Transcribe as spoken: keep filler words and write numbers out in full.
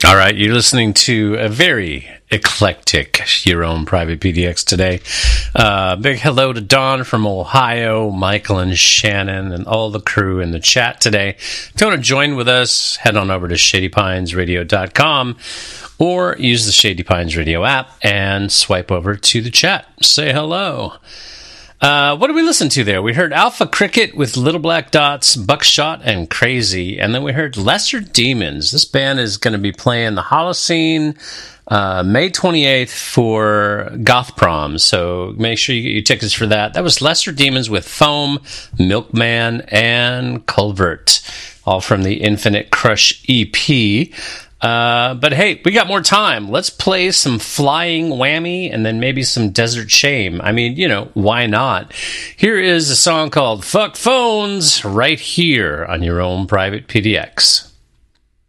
All right, you're listening to a very eclectic Your Own Private P D X today. Uh, big hello to Don from Ohio, Michael and Shannon, and all the crew in the chat today. If you want to join with us, head on over to shady pines radio dot com or use the Shady Pines Radio app and swipe over to the chat. Say hello. Uh, what did we listen to there? We heard Alpha Cricket with Little Black Dots, Buckshot, and Crazy. And then we heard Lesser Demons. This band is going to be playing the Holocene uh, May twenty-eighth for Goth Prom. So make sure you get your tickets for that. That was Lesser Demons with Foam, Milkman, and Culvert. All from the Infinite Crush E P. Uh, but hey, we got more time. Let's play some Flying Whammy and then maybe some Desert Shame. I mean, you know, why not? Here is a song called Fuck Phones right here on Your Own Private P D X.